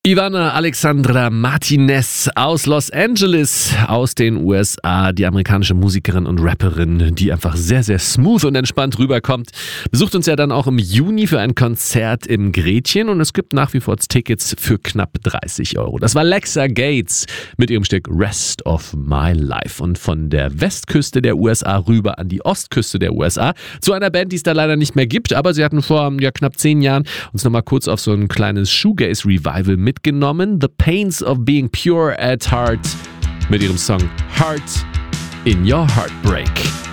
Ivana Alexandra Martinez aus Los Angeles, aus den USA, die amerikanische Musikerin und Rapperin, die einfach sehr, sehr smooth und entspannt rüberkommt, besucht uns ja dann auch im Juni für ein Konzert im Gretchen und es gibt nach wie vor Tickets für knapp 30 €. Das war Lexa Gates mit ihrem Stück Rest of My Life und von der Westküste der USA rüber an die Ostküste der USA zu einer Band, die es da leider nicht mehr gibt, aber sie hatten vor knapp 10 Jahren uns nochmal kurz auf so ein kleines Shoegaze-Revival mitgenommen. The Pains of Being Pure at Heart mit ihrem Song Heart in Your Heartbreak.